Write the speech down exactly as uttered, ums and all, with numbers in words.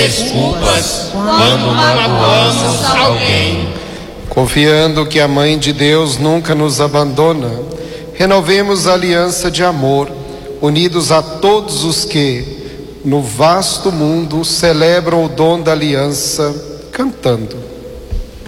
desculpas quando magoamos alguém. Confiando que a Mãe de Deus nunca nos abandona, renovemos a aliança de amor, unidos a todos os que, no vasto mundo, celebram o dom da aliança, cantando.